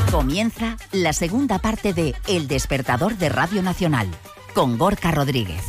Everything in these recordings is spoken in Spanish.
Comienza la segunda parte de El Despertador de Radio Nacional, con Gorka Rodríguez.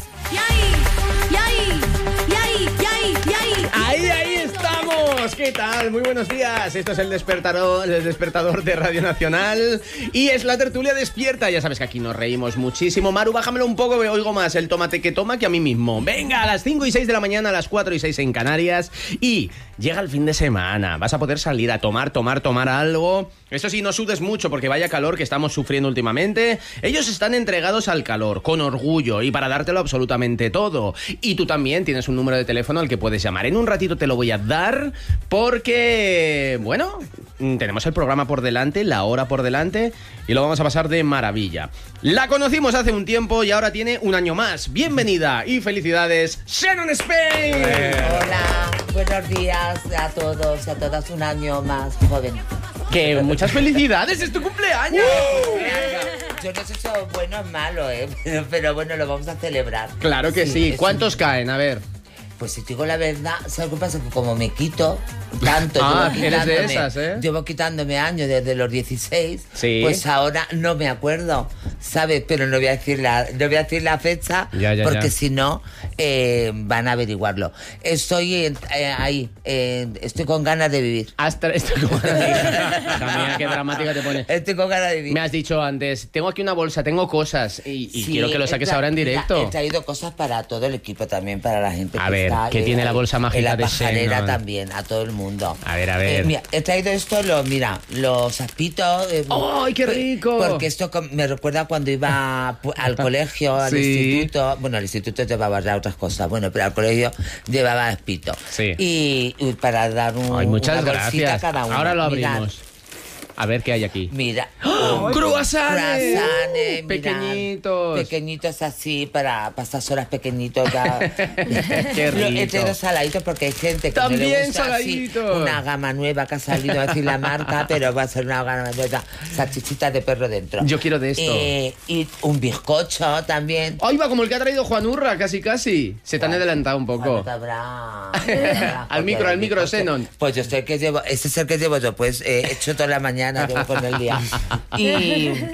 Ahí estamos. ¿Qué tal? Muy buenos días. Esto es el despertador de Radio Nacional y es la tertulia despierta. Ya sabes que aquí nos reímos muchísimo. Maru, bájamelo un poco, que oigo más el tómate que toma que a mí mismo. Venga, a las 5 y 6 de la mañana, a las 4 y 6 en Canarias. Y llega el fin de semana. Vas a poder salir a tomar algo. Eso sí, no sudes mucho porque vaya calor que estamos sufriendo últimamente. Ellos están entregados al calor, con orgullo y para dártelo absolutamente todo. Y tú también tienes un número de teléfono al que puedes llamar. En un ratito te lo voy a dar porque, bueno, tenemos el programa por delante, la hora por delante y lo vamos a pasar de maravilla. La conocimos hace un tiempo y ahora tiene un año más. Bienvenida y felicidades, Shannon Spain. Hola, buenos días a todos y a todas, un año más joven. Que muchas felicidades, es tu cumpleaños. Yo no sé si es bueno o malo, pero bueno, lo vamos a celebrar. Claro que sí. ¿Cuántos caen? A ver. Pues si te digo la verdad, ¿sabes qué pasa? Que como me quito tanto, eres de esas, llevo quitándome años desde los 16, sí. Pues ahora no me acuerdo, ¿sabes? Pero no voy a decir la fecha, porque si no, van a averiguarlo. Estoy ahí, estoy con ganas de vivir. Estoy con ganas de vivir. Mira, qué dramática te pones. Estoy con ganas de vivir. Me has dicho antes, tengo aquí una bolsa, tengo cosas y sí, quiero que lo saques ahora en directo. He traído cosas para todo el equipo también, para la gente a que ver, está... ¿qué tiene la bolsa mágica de Shannon? La pajarera Shannon también, a todo el mundo. A ver. Mira, he traído esto, los aspitos. ¡Ay, qué rico! Porque esto me recuerda cuando iba al colegio, al instituto. Bueno, al instituto llevaba ya otras cosas, bueno, pero al colegio llevaba aspito. Sí. Y para dar muchas una bolsita gracias. a cada uno. Ahora lo abrimos. Mirad. A ver qué hay aquí. Mira. ¡Croissants! Pequeñitos. Pequeñitos así, para estas horas pequeñitos. Qué rico. He traído saladitos porque hay gente que también no le gusta saladitos. Así, una gama nueva que ha salido, a decir la marca, pero va a ser una gama nueva. Salchichitas de perro dentro. Yo quiero de esto. Y un bizcocho también. ¡Ay, va! Como el que ha traído Juan Urra, casi. Se te han adelantado un poco. Al micro, Shannon. Pues yo sé que llevo, ese es el que llevo yo, pues he hecho toda la mañana con el día. Y